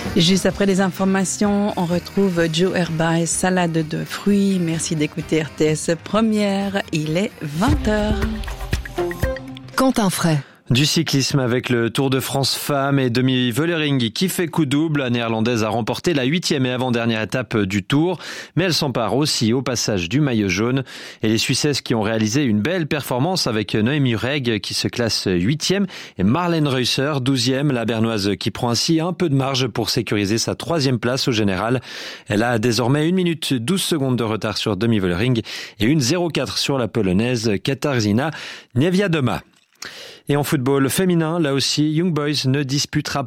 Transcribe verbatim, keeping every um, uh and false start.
Juste après les informations, on retrouve Joe Herbaille, salade de fruits. Merci d'écouter R T S Première. Il est vingt heures. Quentin Fray. Du cyclisme avec le Tour de France Femmes et demi-Vollering qui fait coup double. La néerlandaise a remporté la huitième et avant-dernière étape du Tour, mais elle s'empare aussi au passage du maillot jaune. Et les Suissesses qui ont réalisé une belle performance avec Noémie Reg qui se classe huitième et Marlène Reusser douzième. La Bernoise qui prend ainsi un peu de marge pour sécuriser sa troisième place au général. Elle a désormais une minute douze secondes de retard sur demi-Vollering et une zéro quatre sur la Polonaise Katarzyna Niewiadoma. Et en football féminin, là aussi, Young Boys ne disputera